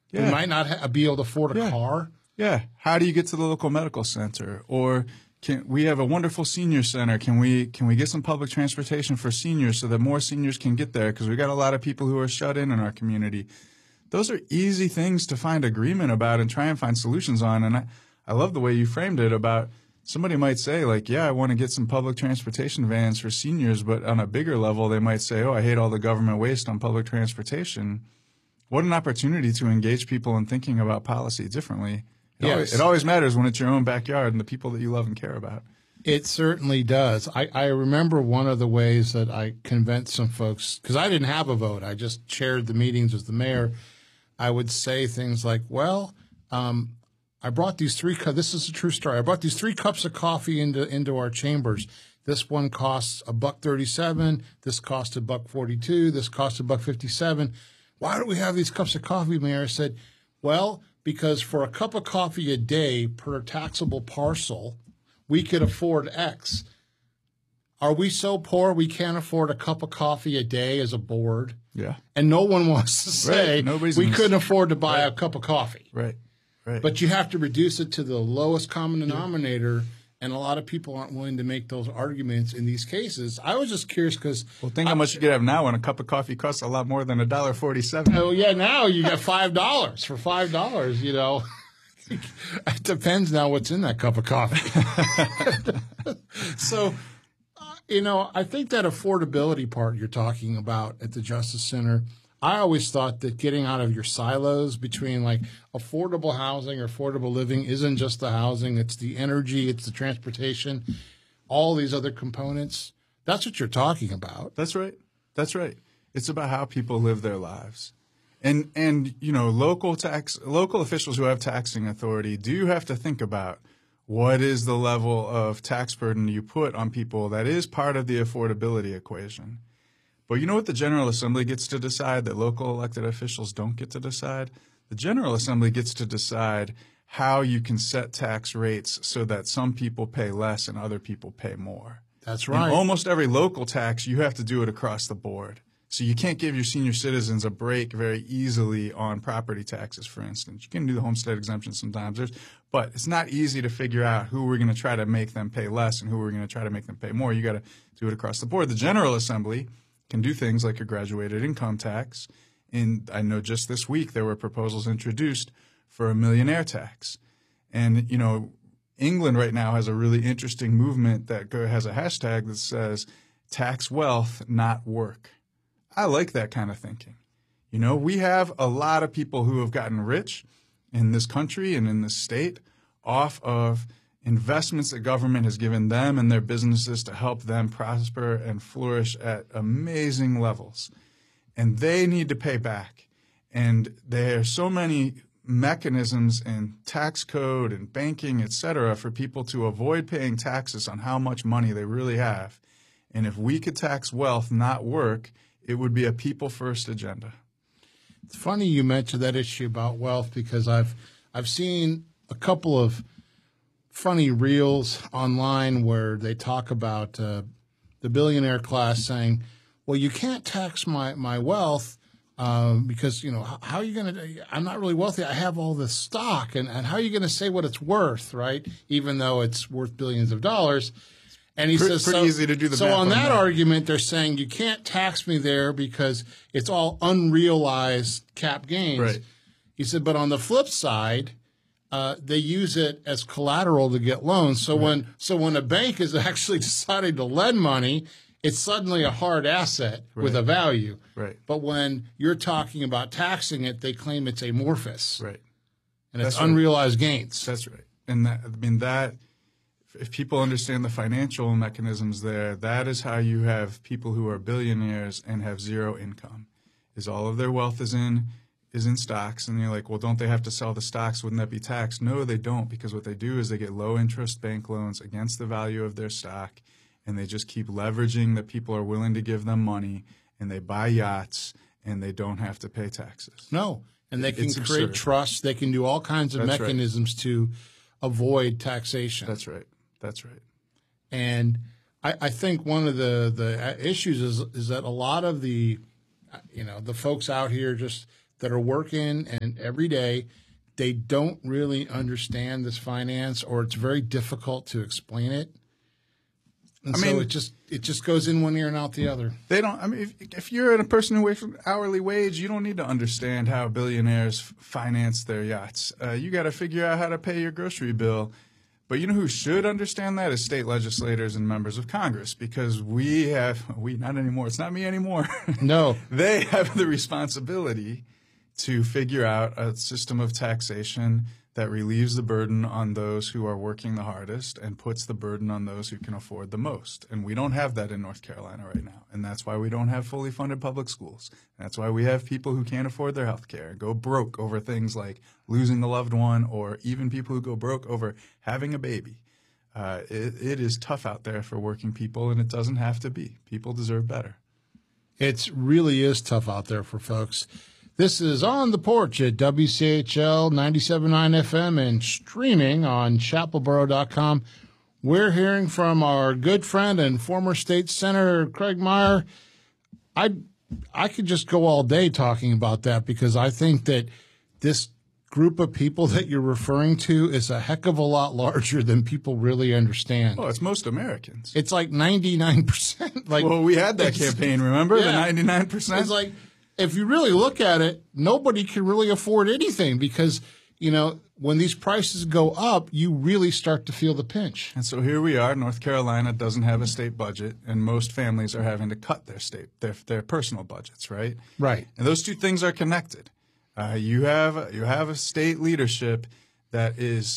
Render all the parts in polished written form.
Yeah. We might not be able to afford a car. Yeah. How do you get to the local medical center? Or we have a wonderful senior center. Can we get some public transportation for seniors so that more seniors can get there? Because we got a lot of people who are shut in our community. Those are easy things to find agreement about and try and find solutions on. And I love the way you framed it about somebody might say, like, yeah, I want to get some public transportation vans for seniors, but on a bigger level, they might say, oh, I hate all the government waste on public transportation. What an opportunity to engage people in thinking about policy differently. It always matters when it's your own backyard and the people that you love and care about. It certainly does. I remember one of the ways that I convinced some folks, because I didn't have a vote. I just chaired the meetings as the mayor. I would say things like, well, I brought these this is a true story. I brought these 3 cups of coffee into our chambers. This one costs $1.37. This costs $1.42. This costs $1.57. Why do we have these cups of coffee, Mayor? I said, well, because for a cup of coffee a day per taxable parcel, we could afford X. Are we so poor we can't afford a cup of coffee a day as a board? Yeah. And no one wants to say we couldn't afford to buy a cup of coffee. Right. Right. But you have to reduce it to the lowest common denominator, and a lot of people aren't willing to make those arguments in these cases. I was just curious because think how much you could have now when a cup of coffee costs a lot more than $1.47. Oh yeah, now you get $5 for $5. You know, it depends now what's in that cup of coffee. So, I think that affordability part you're talking about at the Justice Center. I always thought that getting out of your silos between like affordable housing or affordable living isn't just the housing, it's the energy, it's the transportation, all these other components. That's what you're talking about. That's right. That's right. It's about how people live their lives. And local officials who have taxing authority do have to think about what is the level of tax burden you put on people that is part of the affordability equation. But you know what the General Assembly gets to decide that local elected officials don't get to decide? The General Assembly gets to decide how you can set tax rates so that some people pay less and other people pay more. That's right. In almost every local tax, you have to do it across the board. So you can't give your senior citizens a break very easily on property taxes, for instance. You can do the homestead exemption sometimes, but it's not easy to figure out who we're going to try to make them pay less and who we're going to try to make them pay more. You got to do it across the board. The General Assembly can do things like a graduated income tax. And I know just this week there were proposals introduced for a millionaire tax. And, England right now has a really interesting movement that has a hashtag that says tax wealth, not work. I like that kind of thinking. We have a lot of people who have gotten rich in this country and in this state off of investments that government has given them and their businesses to help them prosper and flourish at amazing levels. And they need to pay back. And there are so many mechanisms in tax code and banking, et cetera, for people to avoid paying taxes on how much money they really have. And if we could tax wealth, not work, it would be a people-first agenda. It's funny you mentioned that issue about wealth because I've seen a couple of funny reels online where they talk about the billionaire class saying, well, you can't tax my wealth because, how are you going to – I'm not really wealthy. I have all this stock. And how are you going to say what it's worth, right, even though it's worth billions of dollars? And he says, pretty easy to do the so math on that argument, they're saying you can't tax me there because it's all unrealized cap gains. Right. He said, but on the flip side – they use it as collateral to get loans. So when a bank is actually deciding to lend money, it's suddenly a hard asset with a value. Right. But when you're talking about taxing it, they claim it's amorphous. Right. And it's unrealized gains. That's right. And that if people understand the financial mechanisms there, that is how you have people who are billionaires and have zero income. Is all of their wealth is in stocks, and you're like, well, don't they have to sell the stocks? Wouldn't that be taxed? No, they don't, because what they do is they get low-interest bank loans against the value of their stock, and they just keep leveraging that people are willing to give them money, and they buy yachts, and they don't have to pay taxes. No, and they can create trusts. They can do all kinds of mechanisms to avoid taxation. That's right. That's right. And I think one of the issues is that a lot of the folks out here just – that are working and every day, they don't really understand this finance, or it's very difficult to explain it. And so it just goes in one ear and out the other. They don't. I mean, if you're a person who works with hourly wage, you don't need to understand how billionaires finance their yachts. You got to figure out how to pay your grocery bill. But you know who should understand that is state legislators and members of Congress, because we not anymore. It's not me anymore. No, they have the responsibility to figure out a system of taxation that relieves the burden on those who are working the hardest and puts the burden on those who can afford the most. And we don't have that in North Carolina right now. And that's why we don't have fully funded public schools. And that's why we have people who can't afford their health care and go broke over things like losing a loved one, or even people who go broke over having a baby. It is tough out there for working people, and it doesn't have to be. People deserve better. It really is tough out there for folks. This is On the Porch at WCHL 97.9 FM and streaming on chapelboro.com. We're hearing from our good friend and former state senator, Craig Meyer. I could just go all day talking about that, because I think that this group of people that you're referring to is a heck of a lot larger than people really understand. Oh, it's most Americans. It's like 99%. Well, we had that campaign, remember? Yeah. The 99%? It's like, if you really look at it, nobody can really afford anything, because, you know, when these prices go up, you really start to feel the pinch. And so here we are. North Carolina doesn't have a state budget, and most families are having to cut their personal budgets, right? Right. And those two things are connected. You have a state leadership that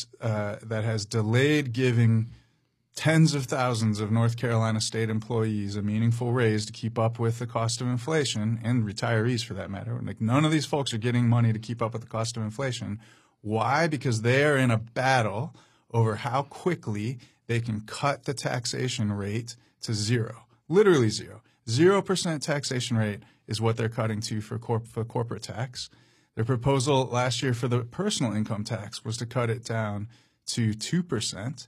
has delayed giving tens of thousands of North Carolina state employees a meaningful raise to keep up with the cost of inflation, and retirees for that matter. Like, none of these folks are getting money to keep up with the cost of inflation. Why? Because they are in a battle over how quickly they can cut the taxation rate to zero. Literally zero. 0% taxation rate is what they're cutting to for corporate tax. Their proposal last year for the personal income tax was to cut it down to 2%.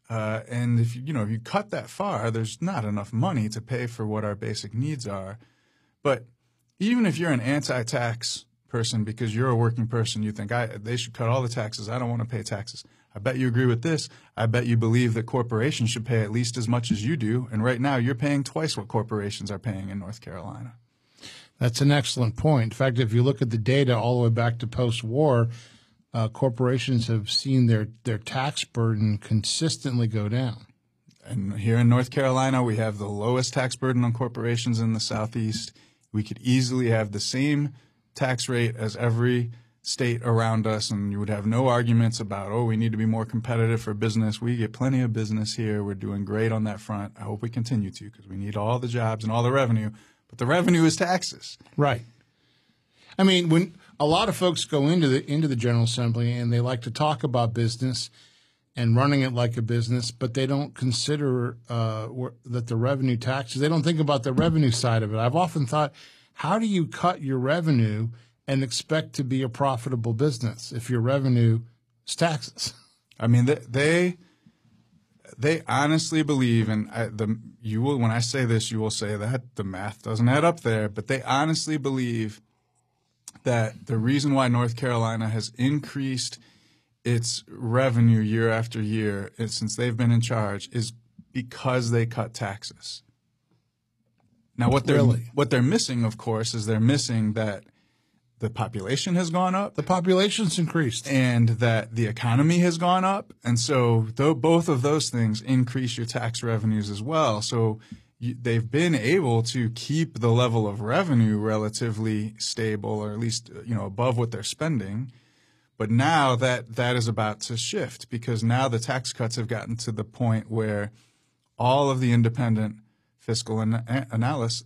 And if you cut that far, there's not enough money to pay for what our basic needs are. But even if you're an anti-tax person because you're a working person, you think they should cut all the taxes. I don't want to pay taxes. I bet you agree with this. I bet you believe that corporations should pay at least as much as you do. And right now, you're paying twice what corporations are paying in North Carolina. That's an excellent point. In fact, if you look at the data all the way back to post-war, corporations have seen their tax burden consistently go down. And here in North Carolina, we have the lowest tax burden on corporations in the Southeast. We could easily have the same tax rate as every state around us, and you would have no arguments about, we need to be more competitive for business. We get plenty of business here. We're doing great on that front. I hope we continue to, because we need all the jobs and all the revenue. But the revenue is taxes. Right. I mean, when a lot of folks go into the General Assembly and they like to talk about business and running it like a business, but they don't consider that the revenue taxes, they don't think about the revenue side of it. I've often thought, how do you cut your revenue and expect to be a profitable business if your revenue is taxes? I mean, they honestly believe, and when I say this, you will say that the math doesn't add up there, but they honestly believe that the reason why North Carolina has increased its revenue year after year since they've been in charge is because they cut taxes. Now, what they're missing, of course, is they're missing that the population has gone up. The population's increased. And that the economy has gone up. And so both of those things increase your tax revenues as well. So they've been able to keep the level of revenue relatively stable, or at least above what they're spending. But now that is about to shift, because now the tax cuts have gotten to the point where all of the independent fiscal analysts,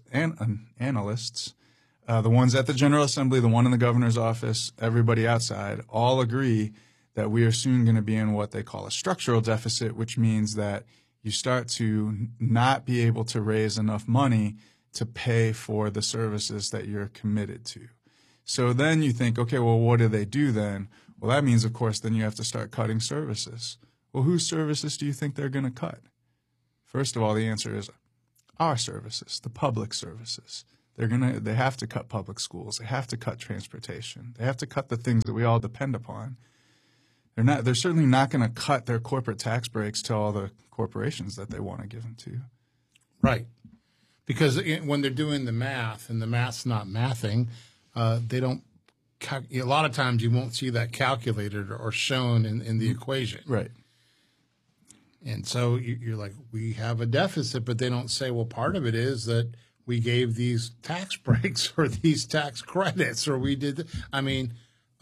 the ones at the General Assembly, the one in the governor's office, everybody outside, all agree that we are soon going to be in what they call a structural deficit, which means that you start to not be able to raise enough money to pay for the services that you're committed to. So then you think, okay, well, what do they do then? Well, that means, of course, then you have to start cutting services. Well, whose services do you think they're going to cut? First of all, the answer is our services, the public services. They have to cut public schools. They have to cut transportation. They have to cut the things that we all depend upon. They're certainly not going to cut their corporate tax breaks to all the corporations that they want to give them to. Right. Because when they're doing the math and the math's not mathing, they don't. A lot of times you won't see that calculated or shown in the equation. Right. And so you're like, we have a deficit, but they don't say, well, part of it is that we gave these tax breaks or these tax credits or we did. I mean,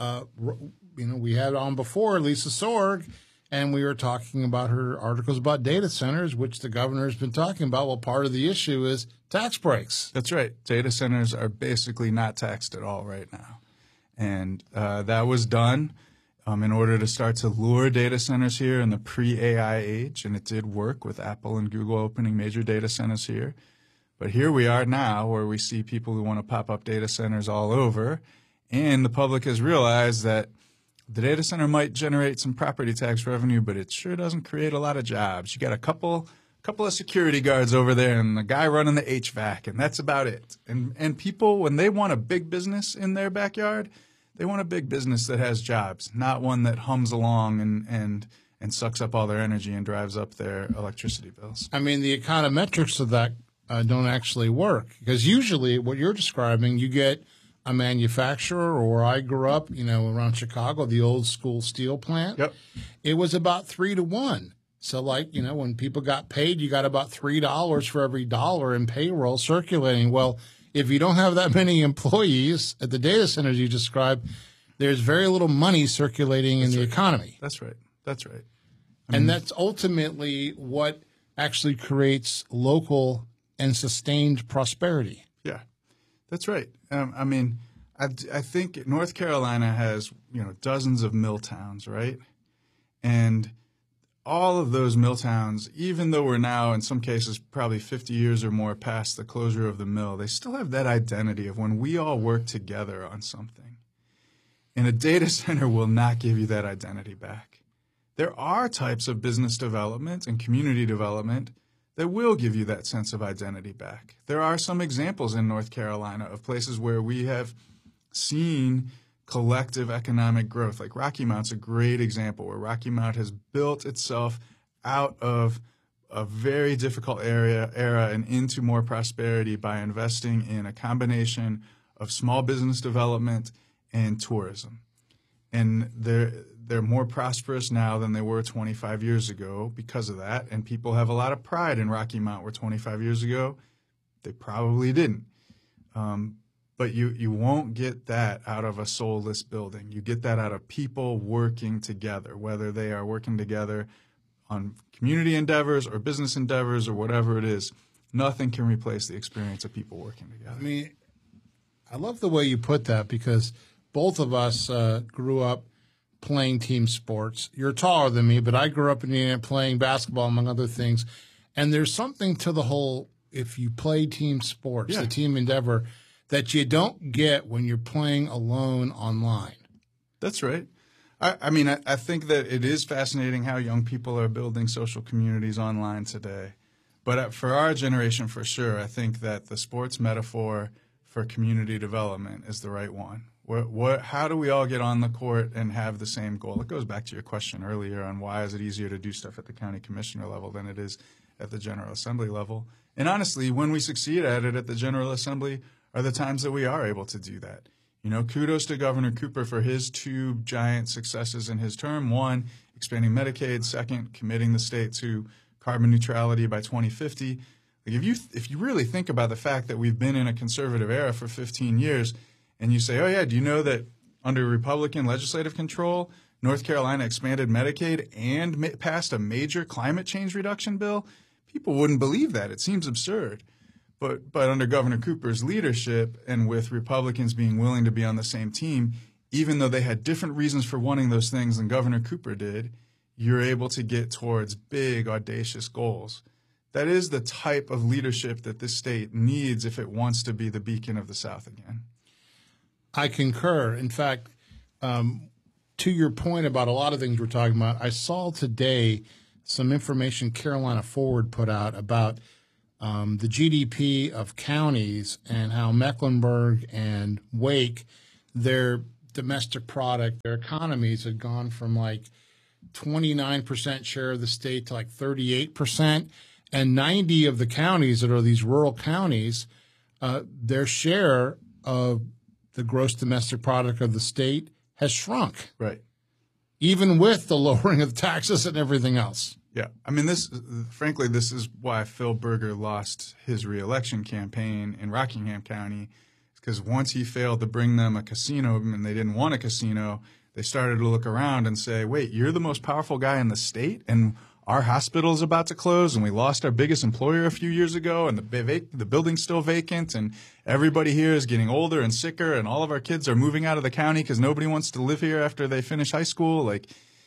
we had on before Lisa Sorg, and we were talking about her articles about data centers, which the governor's been talking about. Well, part of the issue is tax breaks. That's right. Data centers are basically not taxed at all right now. And that was done in order to start to lure data centers here in the pre-AI age. And it did work with Apple and Google opening major data centers here. But here we are now where we see people who want to pop up data centers all over. And the public has realized that the data center might generate some property tax revenue, but it sure doesn't create a lot of jobs. You got a couple of security guards over there and the guy running the HVAC, and that's about it. And people, when they want a big business in their backyard, they want a big business that has jobs, not one that hums along and sucks up all their energy and drives up their electricity bills. I mean, the econometrics of that don't actually work, because usually what you're describing, you get a manufacturer, or I grew up, around Chicago, the old school steel plant. Yep. It was about 3 to 1. So when people got paid, you got about $3 for every dollar in payroll circulating. Well, if you don't have that many employees at the data centers you described, there's very little money circulating in the economy. That's right. And that's ultimately what actually creates local and sustained prosperity. Yeah, that's right. I think North Carolina has, dozens of mill towns, right? And all of those mill towns, even though we're now in some cases probably 50 years or more past the closure of the mill, they still have that identity of when we all work together on something. And a data center will not give you that identity back. There are types of business development and community development that will give you that sense of identity back. There are some examples in North Carolina of places where we have seen collective economic growth. Like Rocky Mount's a great example, where Rocky Mount has built itself out of a very difficult era and into more prosperity by investing in a combination of small business development and tourism. And they're more prosperous now than they were 25 years ago because of that. And people have a lot of pride in Rocky Mount, where 25 years ago they probably didn't. But you won't get that out of a soulless building. You get that out of people working together, whether they are working together on community endeavors or business endeavors or whatever it is. Nothing can replace the experience of people working together. I mean, I love the way you put that, because both of us grew up playing team sports. You're taller than me, but I grew up in Indiana playing basketball, among other things. And there's something to the whole, if you play team sports, the team endeavor, that you don't get when you're playing alone online. That's right. I think that it is fascinating how young people are building social communities online today. But for our generation, for sure, I think that the sports metaphor for community development is the right one. How do we all get on the court and have the same goal? It goes back to your question earlier on why is it easier to do stuff at the county commissioner level than it is at the General Assembly level. And honestly, when we succeed at it at the General Assembly are the times that we are able to do that. Kudos to Governor Cooper for his 2 giant successes in his term. 1, expanding Medicaid. 2, committing the state to carbon neutrality by 2050. If you really think about the fact that we've been in a conservative era for 15 years, and you say, oh, yeah, do you know that under Republican legislative control, North Carolina expanded Medicaid and passed a major climate change reduction bill? People wouldn't believe that. It seems absurd. But under Governor Cooper's leadership, and with Republicans being willing to be on the same team, even though they had different reasons for wanting those things than Governor Cooper did, you're able to get towards big, audacious goals. That is the type of leadership that this state needs if it wants to be the beacon of the South again. I concur. In fact, to your point about a lot of things we're talking about, I saw today some information Carolina Forward put out about the GDP of counties and how Mecklenburg and Wake, their domestic product, their economies had gone from like 29% share of the state to like 38%. And 90 of the counties that are these rural counties, their share of the gross domestic product of the state has shrunk. Right. Even with the lowering of taxes and everything else. Yeah. I mean, frankly, this is why Phil Berger lost his reelection campaign in Rockingham County, because once he failed to bring them a casino and they didn't want a casino, they started to look around and say, wait, you're the most powerful guy in the state, and our hospital is about to close, and we lost our biggest employer a few years ago, and the building's still vacant, and everybody here is getting older and sicker, and all of our kids are moving out of the county because nobody wants to live here after they finish high school. Like,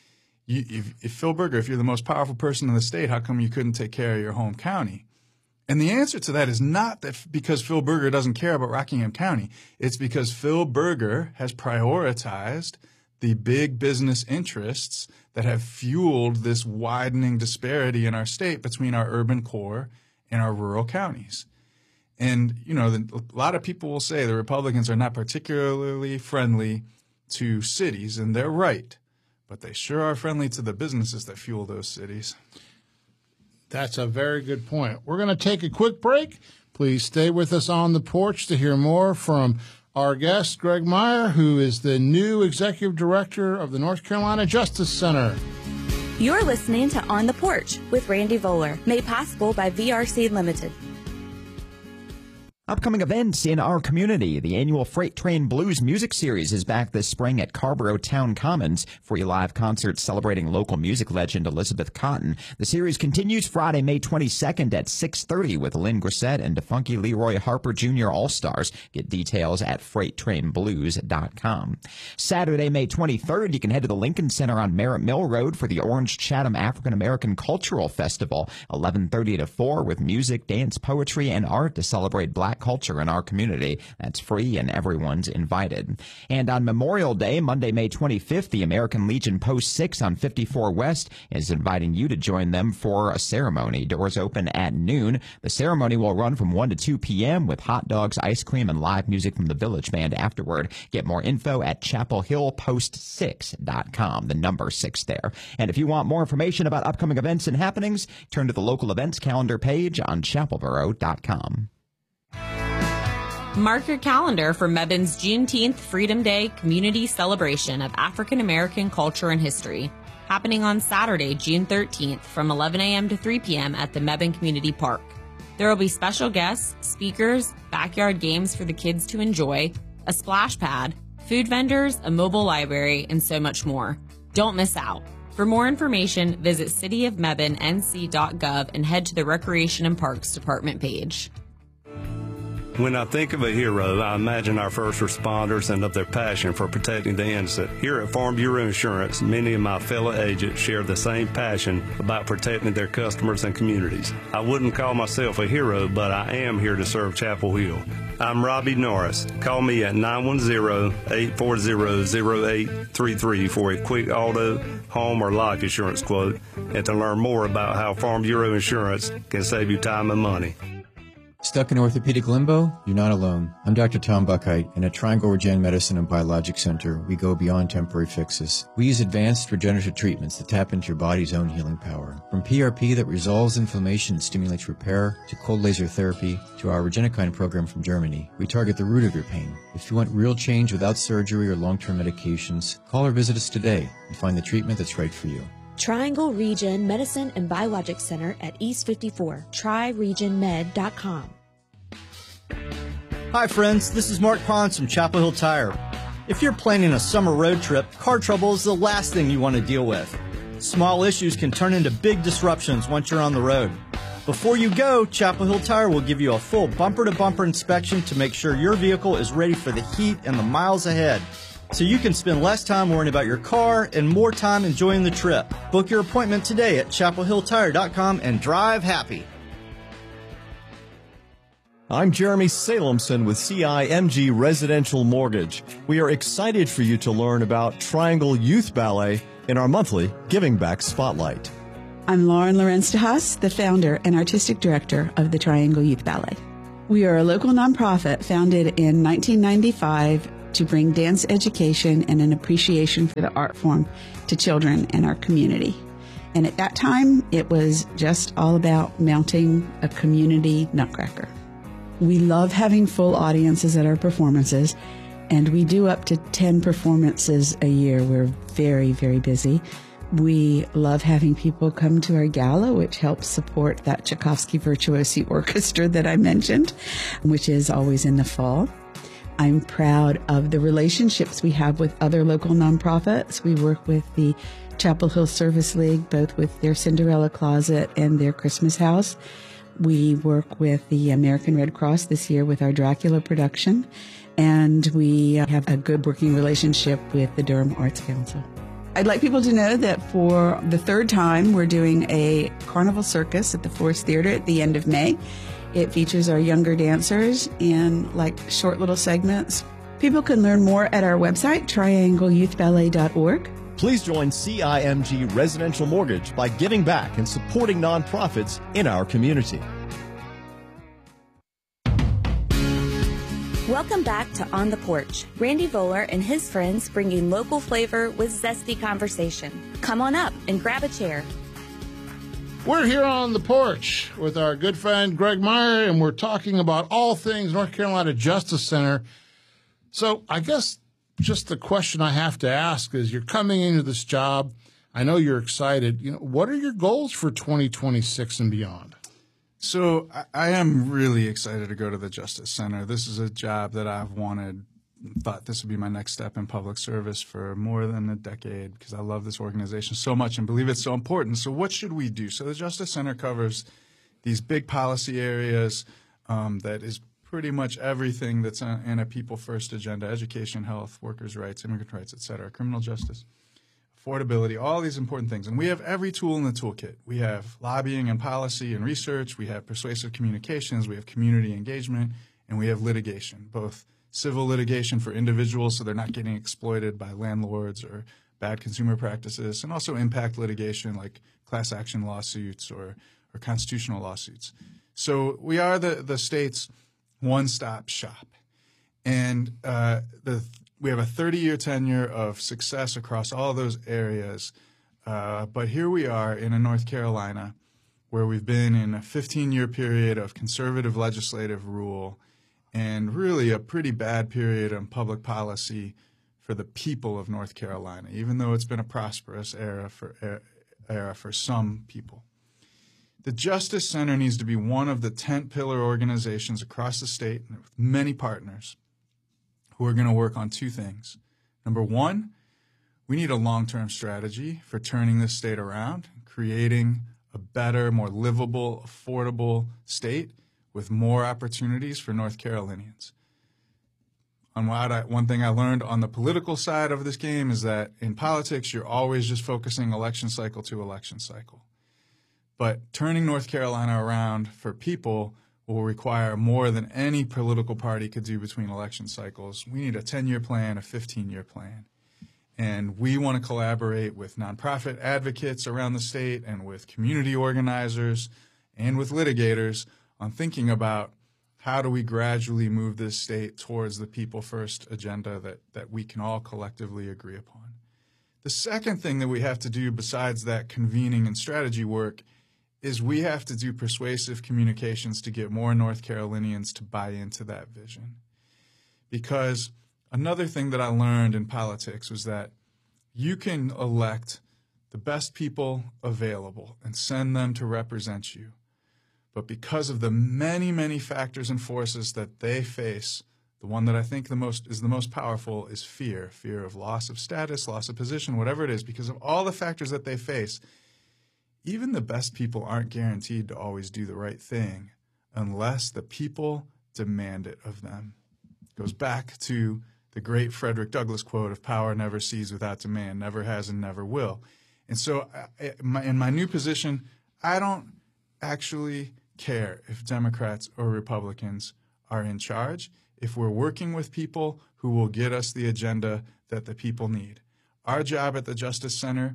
if Phil Berger, if you're the most powerful person in the state, how come you couldn't take care of your home county? And the answer to that is not that because Phil Berger doesn't care about Rockingham County. It's because Phil Berger has prioritized the big business interests that have fueled this widening disparity in our state between our urban core and our rural counties. And, you know, a lot of people will say the Republicans are not particularly friendly to cities, and they're right. But they sure are friendly to the businesses that fuel those cities. That's a very good point. We're going to take a quick break. Please stay with us on the porch to hear more from our guest, Greg Meyer, who is the new executive director of the North Carolina Justice Center. You're listening to On the Porch with Randy Voller, made possible by VRC Limited. Upcoming events in our community. The annual Freight Train Blues Music Series is back this spring at Carborough Town Commons. Free live concerts celebrating local music legend Elizabeth Cotten. The series continues Friday, May 22nd at 6:30 with Lynn Grissett and DeFunky Leroy Harper Jr. All-Stars. Get details at freighttrainblues.com. Saturday, May 23rd, you can head to the Lincoln Center on Merritt Mill Road for the Orange Chatham African American Cultural Festival. 11:30 to 4 with music, dance, poetry, and art to celebrate Black culture in our community. That's free and everyone's invited. And on Memorial Day, Monday, May 25th, the American Legion Post 6 on 54 West is inviting you to join them for a ceremony. Doors open at noon. The ceremony will run from 1 to 2 p.m. with hot dogs, ice cream, and live music from the Village Band afterward. Get more info at chapelhillpost6.com, the number 6 there. And if you want more information about upcoming events and happenings, turn to the local events calendar page on chapelboro.com. Mark your calendar for Mebbane's Juneteenth Freedom Day community celebration of African American culture and history, happening on Saturday, June 13th from 11 a.m. to 3 p.m. at the Mebane Community Park. There will be special guests, speakers, backyard games for the kids to enjoy, a splash pad, food vendors, a mobile library, and so much more. Don't miss out. For more information, visit cityofmebanenc.gov and head to the Recreation and Parks Department page. When I think of a hero, I imagine our first responders and of their passion for protecting the innocent. Here at Farm Bureau Insurance, many of my fellow agents share the same passion about protecting their customers and communities. I wouldn't call myself a hero, but I am here to serve Chapel Hill. I'm Robbie Norris. Call me at 910-840-0833 for a quick auto, home, or life insurance quote, and to learn more about how Farm Bureau Insurance can save you time and money. Stuck in orthopedic limbo? You're not alone. I'm Dr. Tom Buckheit, and at Triangle Regen Medicine and Biologic Center, we go beyond temporary fixes. We use advanced regenerative treatments that tap into your body's own healing power. From PRP that resolves inflammation and stimulates repair, to cold laser therapy, to our Regenikine program from Germany, we target the root of your pain. If you want real change without surgery or long-term medications, call or visit us today and find the treatment that's right for you. Triangle Regen Medicine and Biologic Center at East 54. TryRegenMed.com. Hi friends, this is Mark Pons from Chapel Hill Tire. If you're planning a summer road trip, car trouble is the last thing you want to deal with. Small issues can turn into big disruptions once you're on the road. Before you go, Chapel Hill Tire will give you a full bumper-to-bumper inspection to make sure your vehicle is ready for the heat and the miles ahead, so you can spend less time worrying about your car and more time enjoying the trip. Book your appointment today at chapelhilltire.com and drive happy. I'm Jeremy Salemson with CIMG Residential Mortgage. We are excited for you to learn about Triangle Youth Ballet in our monthly Giving Back Spotlight. I'm Lauren Lorenz de Haas, the founder and artistic director of the Triangle Youth Ballet. We are a local nonprofit founded in 1995 to bring dance education and an appreciation for the art form to children in our community. And at that time, it was just all about mounting a community nutcracker. We love having full audiences at our performances, and we do up to 10 performances a year. We're very, very busy. We love having people come to our gala, which helps support that Tchaikovsky Virtuosi Orchestra that I mentioned, which is always in the fall. I'm proud of the relationships we have with other local nonprofits. We work with the Chapel Hill Service League, both with their Cinderella Closet and their Christmas House. We work with the American Red Cross this year with our Dracula production, and we have a good working relationship with the Durham Arts Council. I'd like people to know that for the third time, we're doing a carnival circus at the Forest Theater at the end of May. It features our younger dancers in short little segments. People can learn more at our website, triangleyouthballet.org. Please join CIMG Residential Mortgage by giving back and supporting nonprofits in our community. Welcome back to On the Porch. Randy Voller and his friends bringing local flavor with zesty conversation. Come on up and grab a chair. We're here on the porch with our good friend Greg Meyer, and we're talking about all things North Carolina Justice Center. So I guess just the question I have to ask is, you're coming into this job. I know you're excited. What are your goals for 2026 and beyond? So I am really excited to go to the Justice Center. This is a job that I've thought this would be my next step in public service for more than a decade, because I love this organization so much and believe it's so important. So what should we do? So the Justice Center covers these big policy areas that is pretty much everything that's in a people first agenda: education, health, workers' rights, immigrant rights, et cetera, criminal justice, affordability, all these important things. And we have every tool in the toolkit. We have lobbying and policy and research. We have persuasive communications. We have community engagement. And we have litigation, both civil litigation for individuals so they're not getting exploited by landlords or bad consumer practices, and also impact litigation like class action lawsuits or constitutional lawsuits. So we are the state's one-stop shop. And we have a 30-year tenure of success across all those areas. But here we are in North Carolina, where we've been in a 15-year period of conservative legislative rule and really a pretty bad period in public policy for the people of North Carolina, even though it's been a prosperous era for some people. The Justice Center needs to be one of the tent pillar organizations across the state with many partners who are going to work on two things. Number one, we need a long-term strategy for turning this state around, creating a better, more livable, affordable state with more opportunities for North Carolinians. One thing I learned on the political side of this game is that in politics, you're always just focusing election cycle to election cycle. But turning North Carolina around for people will require more than any political party could do between election cycles. We need a 10-year plan, a 15-year plan. And we want to collaborate with nonprofit advocates around the state and with community organizers and with litigators on thinking about how do we gradually move this state towards the people-first agenda that we can all collectively agree upon. The second thing that we have to do besides that convening and strategy work is we have to do persuasive communications to get more North Carolinians to buy into that vision. Because another thing that I learned in politics was that you can elect the best people available and send them to represent you. But because of the many, many factors and forces that they face, the one that I think is the most powerful is fear of loss of status, loss of position, whatever it is. Because of all the factors that they face, even the best people aren't guaranteed to always do the right thing unless the people demand it of them. It goes back to the great Frederick Douglass quote of power never cedes without demand, never has and never will. And so in my new position, I don't actually care if Democrats or Republicans are in charge if we're working with people who will get us the agenda that the people need. Our job at the Justice Center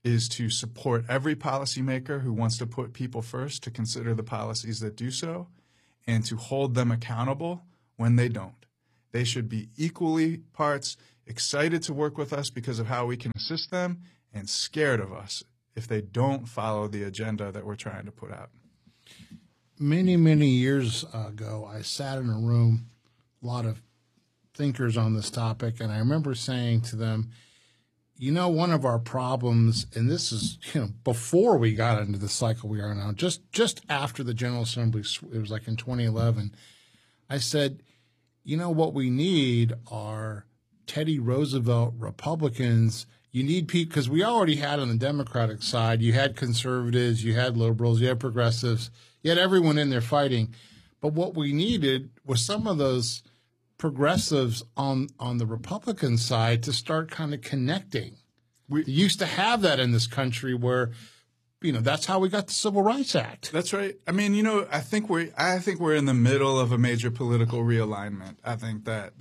is to support every policymaker who wants to put people first, to consider the policies that do so, and to hold them accountable when they don't. They should be equally parts excited to work with us because of how we can assist them, and scared of us if they don't follow the agenda that we're trying to put out. Many, many years ago, I sat in a room, a lot of thinkers on this topic, and I remember saying to them, one of our problems, and this is, before we got into the cycle we are now, just after the General Assembly, it was like in 2011, I said, what we need are Teddy Roosevelt Republicans. You need people, because we already had on the Democratic side, you had conservatives, you had liberals, you had progressives, you had everyone in there fighting. But what we needed was some of those progressives on the Republican side to start kind of connecting. We used to have that in this country where, that's how we got the Civil Rights Act. That's right. I mean, I think we're in the middle of a major political realignment. I think that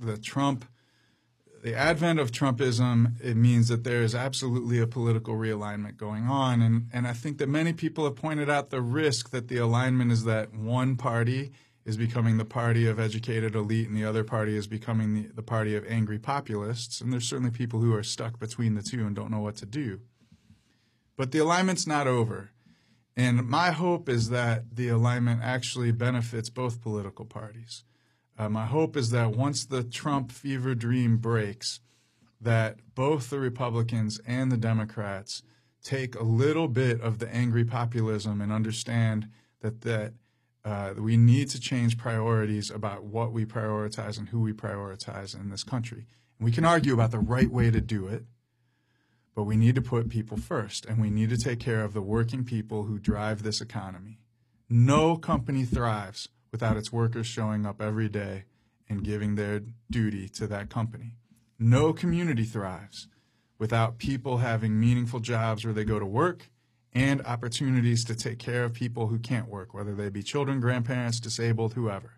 the advent of Trumpism, it means that there is absolutely a political realignment going on. And I think that many people have pointed out the risk that the alignment is that one party is becoming the party of educated elite and the other party is becoming the party of angry populists. And there's certainly people who are stuck between the two and don't know what to do. But the alignment's not over. And my hope is that the alignment actually benefits both political parties. My hope is that once the Trump fever dream breaks, that both the Republicans and the Democrats take a little bit of the angry populism and understand that we need to change priorities about what we prioritize and who we prioritize in this country. And we can argue about the right way to do it, but we need to put people first, and we need to take care of the working people who drive this economy. No company thrives without its workers showing up every day and giving their duty to that company. No community thrives without people having meaningful jobs where they go to work and opportunities to take care of people who can't work, whether they be children, grandparents, disabled, whoever.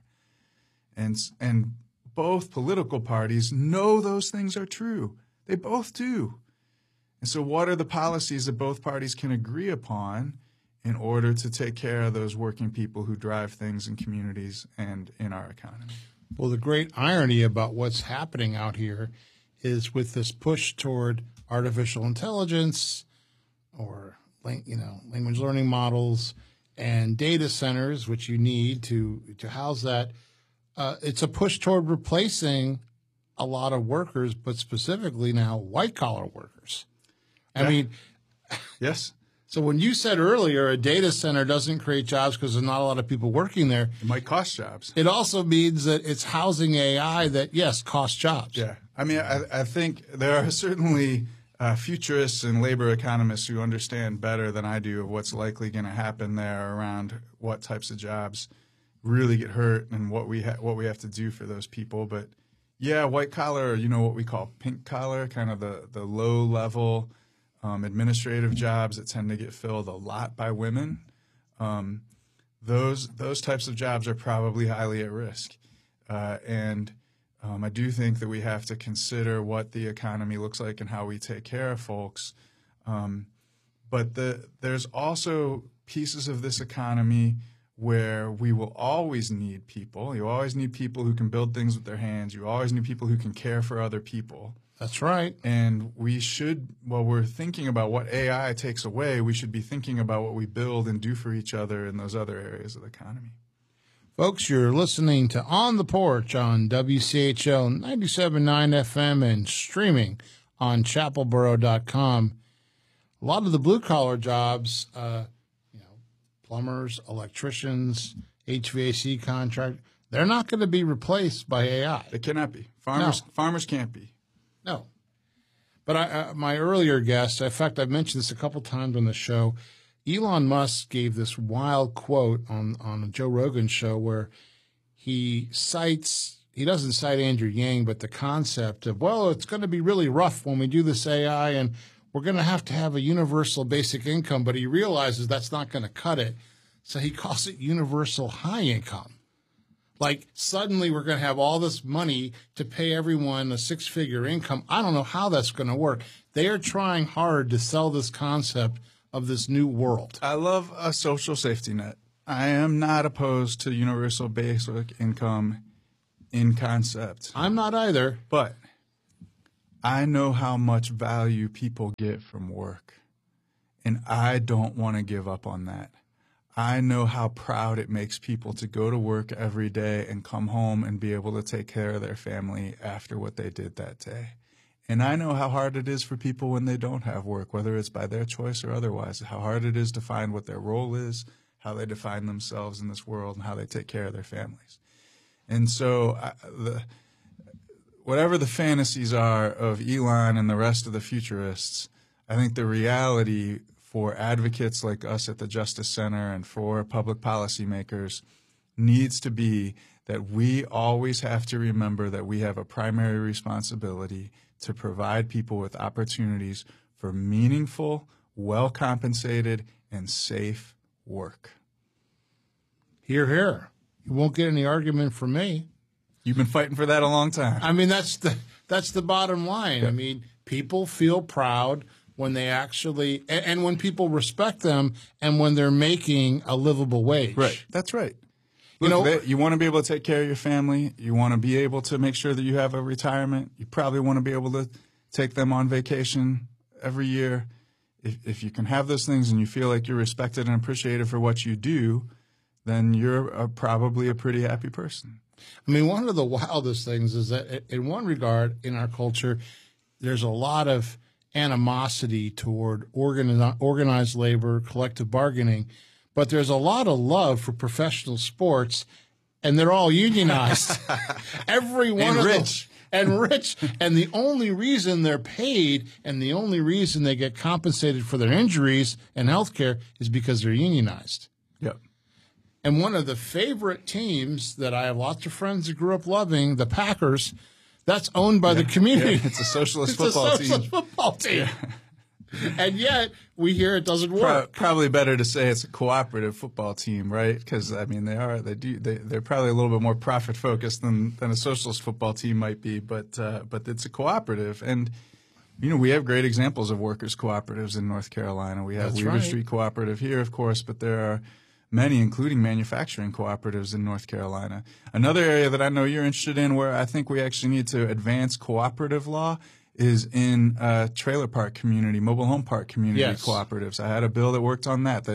And both political parties know those things are true. They both do. And so what are the policies that both parties can agree upon in order to take care of those working people who drive things in communities and in our economy? Well, the great irony about what's happening out here is with this push toward artificial intelligence or language learning models and data centers, which you need to house that, it's a push toward replacing a lot of workers, but specifically now white-collar workers. I mean, yes. So when you said earlier a data center doesn't create jobs because there's not a lot of people working there, it might cost jobs. It also means that it's housing AI that, yes, costs jobs. Yeah. I mean, I think there are certainly futurists and labor economists who understand better than I do of what's likely going to happen there around what types of jobs really get hurt and what we have to do for those people. But yeah, white collar, what we call pink collar, kind of the low level administrative jobs that tend to get filled a lot by women. Those types of jobs are probably highly at risk. And I do think that we have to consider what the economy looks like and how we take care of folks. But there's also pieces of this economy where we will always need people. You always need people who can build things with their hands. You always need people who can care for other people. That's right. And we should, while we're thinking about what AI takes away, we should be thinking about what we build and do for each other in those other areas of the economy. Folks, you're listening to On the Porch on WCHL 97.9 FM and streaming on chapelboro.com. A lot of the blue-collar jobs, plumbers, electricians, HVAC contract, they're not going to be replaced by AI. They cannot be. Farmers can't be. No. But my earlier guest, in fact, I've mentioned this a couple times on the show, Elon Musk gave this wild quote on a Joe Rogan show where he doesn't cite Andrew Yang, but the concept of, it's going to be really rough when we do this AI and we're going to have a universal basic income, but he realizes that's not going to cut it. So he calls it universal high income. Like suddenly we're going to have all this money to pay everyone a 6-figure income. I don't know how that's going to work. They are trying hard to sell this concept of this new world. I love a social safety net. I am not opposed to universal basic income in concept. I'm not either. But I know how much value people get from work, and I don't want to give up on that. I know how proud it makes people to go to work every day and come home and be able to take care of their family after what they did that day. And I know how hard it is for people when they don't have work, whether it's by their choice or otherwise, how hard it is to find what their role is, how they define themselves in this world, and how they take care of their families. And so whatever the fantasies are of Elon and the rest of the futurists, I think the reality for advocates like us at the Justice Center and for public policymakers needs to be that we always have to remember that we have a primary responsibility to provide people with opportunities for meaningful, well-compensated, and safe work. Hear, hear. You won't get any argument from me. You've been fighting for that a long time. I mean, that's the bottom line. Yeah. I mean, people feel proud when they actually, and when people respect them, and when they're making a livable wage. Right. That's right. Look, you want to be able to take care of your family. You want to be able to make sure that you have a retirement. You probably want to be able to take them on vacation every year. If you can have those things and you feel like you're respected and appreciated for what you do, then you're probably a pretty happy person. I mean, one of the wildest things is that in one regard in our culture, there's a lot of animosity toward organized labor, collective bargaining, but there's a lot of love for professional sports, and they're all unionized. Every one of them. And rich. And the only reason they're paid and the only reason they get compensated for their injuries and health care is because they're unionized. Yep. And one of the favorite teams that I have lots of friends that grew up loving, the Packers, that's owned by the community. Yeah, it's a socialist football team. Yeah. And yet, we hear it doesn't work. Probably better to say it's a cooperative football team, right? Because I mean, they're probably a little bit more profit focused than a socialist football team might be, but it's a cooperative. And we have great examples of workers' cooperatives in North Carolina. We have Weaver Street Cooperative here, of course, but there are many, including manufacturing cooperatives in North Carolina. Another area that I know you're interested in, where I think we actually need to advance cooperative law, is in trailer park community, mobile home park community cooperatives. I had a bill that worked on that,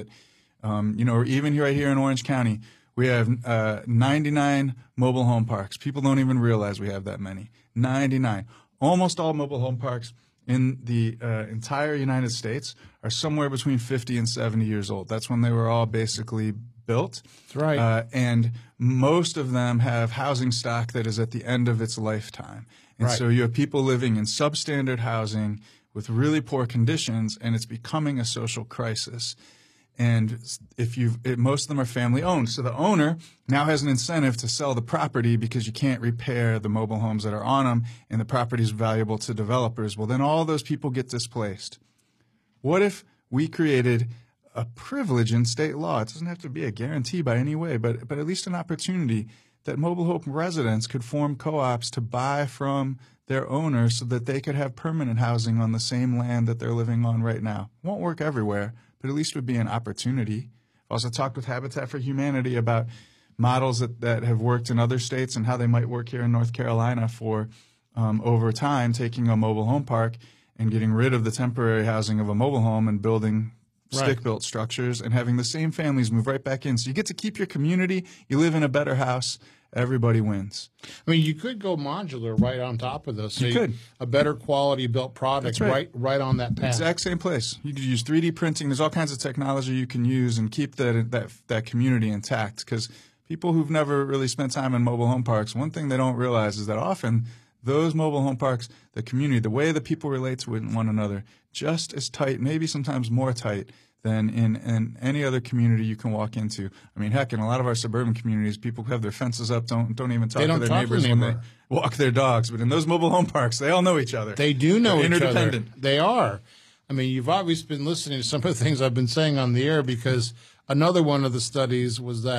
even right here in Orange County, we have 99 mobile home parks. People don't even realize we have that many. 99. Almost all mobile home parks in the entire United States are somewhere between 50 and 70 years old. That's when they were all basically built. That's right. And most of them have housing stock that is at the end of its lifetime. And so you have people living in substandard housing with really poor conditions, and it's becoming a social crisis. And most of them are family owned. So the owner now has an incentive to sell the property because you can't repair the mobile homes that are on them, and the property is valuable to developers. Well, then all those people get displaced. What if we created a privilege in state law? It doesn't have to be a guarantee by any way, but at least an opportunity that mobile home residents could form co-ops to buy from their owners so that they could have permanent housing on the same land that they're living on right now. It won't work everywhere, but at least would be an opportunity. I've also talked with Habitat for Humanity about models that have worked in other states and how they might work here in North Carolina for over time, taking a mobile home park and getting rid of the temporary housing of a mobile home and building stick-built structures and having the same families move right back in. So you get to keep your community. You live in a better house. Everybody wins. I mean, you could go modular right on top of this. So you could. A better quality built product right on that path. Exact same place. You could use 3D printing. There's all kinds of technology you can use and keep that community intact. Because people who've never really spent time in mobile home parks, one thing they don't realize is that often those mobile home parks, the community, the way that people relate to one another, just as tight, maybe sometimes more tight than in any other community you can walk into. I mean, heck, in a lot of our suburban communities, people have their fences up, don't even talk to their neighbors when they walk their dogs. But in those mobile home parks, they all know each other. They do know each other. Interdependent. They are. I mean, you've obviously been listening to some of the things I've been saying on the air, because another one of the studies was that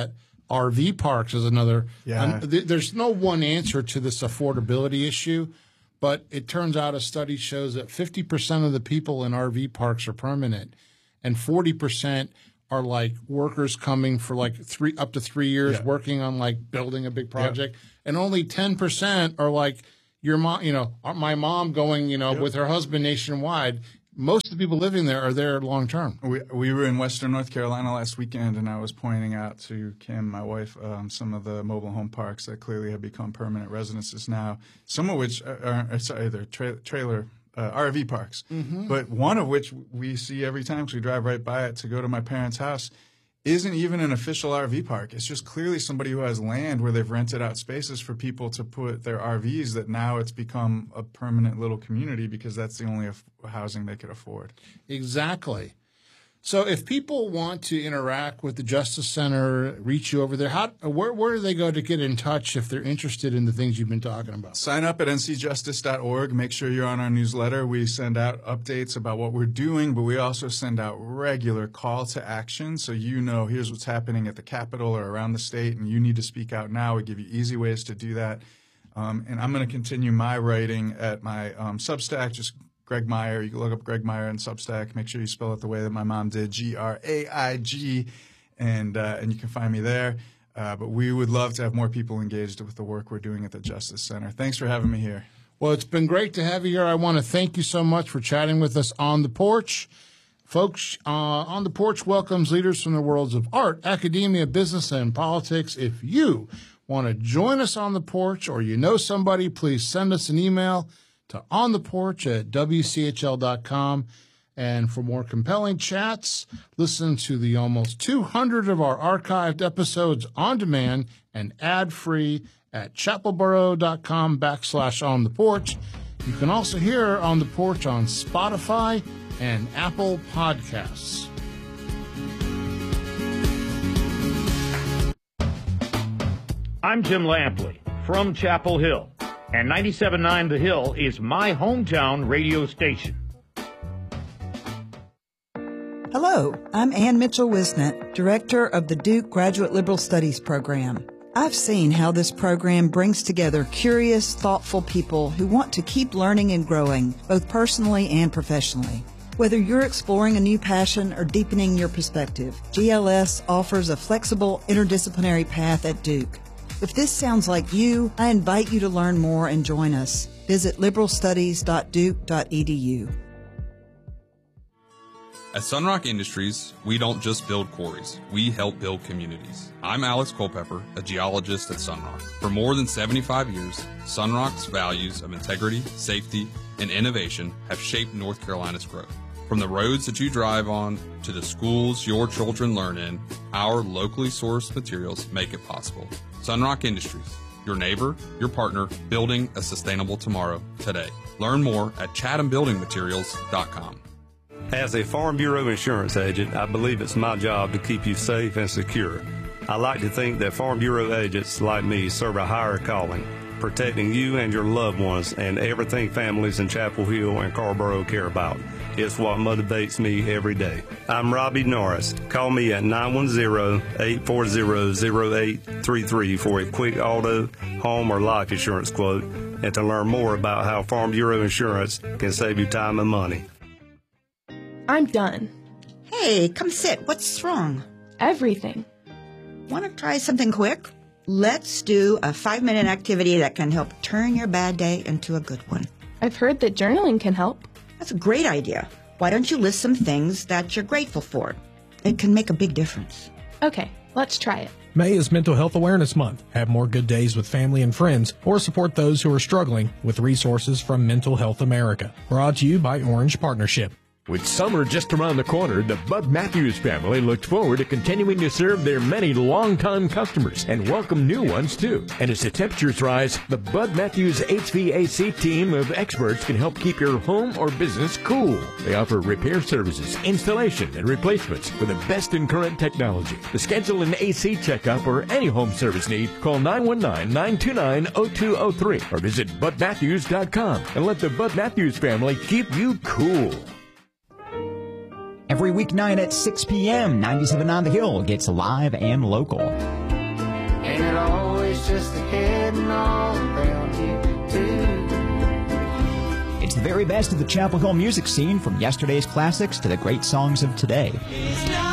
RV parks is another. Yeah. There's no one answer to this affordability issue, but it turns out a study shows that 50% of the people in RV parks are permanent, and 40% are like workers coming for like up to 3 years working on like building a big project, and only 10% are like your mom, my mom going, with her husband nationwide. Most of the people living there are there long term. We were in Western North Carolina last weekend, and I was pointing out to Kim, my wife, some of the mobile home parks that clearly have become permanent residences now. Some of which they're trailer RV parks, but one of which we see every time because we drive right by it to go to my parents' house isn't even an official RV park. It's just clearly somebody who has land where they've rented out spaces for people to put their RVs, that now it's become a permanent little community because that's the only housing they could afford. Exactly. So if people want to interact with the Justice Center, reach you over there, where do they go to get in touch if they're interested in the things you've been talking about? Sign up at ncjustice.org. Make sure you're on our newsletter. We send out updates about what we're doing, but we also send out regular call to action. So here's what's happening at the Capitol or around the state, and you need to speak out now. We give you easy ways to do that. And I'm going to continue my writing at my Substack, just Greg Meyer. You can look up Greg Meyer in Substack. Make sure you spell it the way that my mom did, Graig, and you can find me there. But we would love to have more people engaged with the work we're doing at the Justice Center. Thanks for having me here. Well, it's been great to have you here. I want to thank you so much for chatting with us on the porch. Folks, On the Porch welcomes leaders from the worlds of art, academia, business, and politics. If you want to join us on the porch or you know somebody, please send us an email to ontheporch@wchl.com. And for more compelling chats, listen to the almost 200 of our archived episodes on demand and ad-free at chapelboro.com/ontheporch. You can also hear On the Porch on Spotify and Apple Podcasts. I'm Jim Lampley from Chapel Hill, and 97.9 The Hill is my hometown radio station. Hello, I'm Ann Mitchell-Wisnett, Director of the Duke Graduate Liberal Studies Program. I've seen how this program brings together curious, thoughtful people who want to keep learning and growing, both personally and professionally. Whether you're exploring a new passion or deepening your perspective, GLS offers a flexible, interdisciplinary path at Duke. If this sounds like you, I invite you to learn more and join us. Visit liberalstudies.duke.edu. At Sunrock Industries, we don't just build quarries, we help build communities. I'm Alex Culpepper, a geologist at Sunrock. For more than 75 years, Sunrock's values of integrity, safety, and innovation have shaped North Carolina's growth. From the roads that you drive on to the schools your children learn in, our locally sourced materials make it possible. Sunrock Industries, your neighbor, your partner, building a sustainable tomorrow today. Learn more at chathambuildingmaterials.com. As a Farm Bureau insurance agent, I believe it's my job to keep you safe and secure. I like to think that Farm Bureau agents like me serve a higher calling, protecting you and your loved ones and everything families in Chapel Hill and Carrboro care about. It's what motivates me every day. I'm Robbie Norris. Call me at 910-840-0833 for a quick auto, home, or life insurance quote, and to learn more about how Farm Bureau insurance can save you time and money. I'm done. Hey, come sit. What's wrong? Everything. Want to try something quick? Let's do a 5-minute activity that can help turn your bad day into a good one. I've heard that journaling can help. That's a great idea. Why don't you list some things that you're grateful for? It can make a big difference. Okay, let's try it. May is Mental Health Awareness Month. Have more good days with family and friends, or support those who are struggling with resources from Mental Health America. Brought to you by Orange Partnership. With summer just around the corner, the Bud Matthews family looked forward to continuing to serve their many longtime customers and welcome new ones too. And as the temperatures rise, the Bud Matthews HVAC team of experts can help keep your home or business cool. They offer repair services, installation, and replacements for the best in current technology. To schedule an AC checkup or any home service need, call 919-929-0203 or visit budmatthews.com and let the Bud Matthews family keep you cool. Every weeknight at 6 p.m., 97 on the Hill gets live and local. Ain't it always just ahead and all around you too? It's the very best of the Chapel Hill music scene, from yesterday's classics to the great songs of today. It's not